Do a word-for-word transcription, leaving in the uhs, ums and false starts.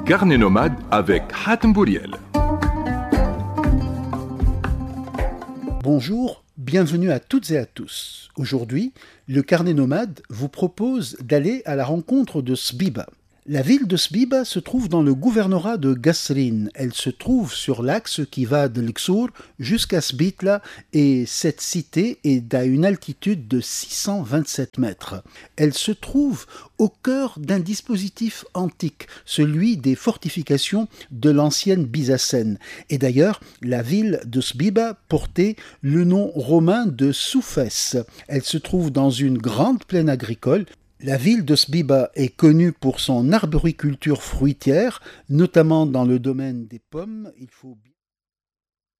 Carnet nomade avec Hatem Bouriel. Bonjour, bienvenue à toutes et à tous. Aujourd'hui, le Carnet nomade vous propose d'aller à la rencontre de Sbiba. La ville de Sbiba se trouve dans le gouvernorat de Qasrin. Elle se trouve sur l'axe qui va de Luxor jusqu'à Sbitla et cette cité est à une altitude de six cent vingt-sept mètres. Elle se trouve au cœur d'un dispositif antique, celui des fortifications de l'ancienne Byzacène. Et d'ailleurs, la ville de Sbiba portait le nom romain de Soufès. Elle se trouve dans une grande plaine agricole. La ville de Sbiba est connue pour son arboriculture fruitière, notamment dans le domaine des pommes. Il faut